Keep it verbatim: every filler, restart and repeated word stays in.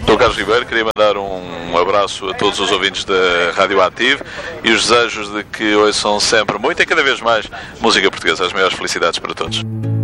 Sou Carlos Ribeiro, queria mandar um abraço a todos os ouvintes da Rádio Ativo e os desejos de que ouçam sempre muito e cada vez mais música portuguesa. As maiores felicidades para todos.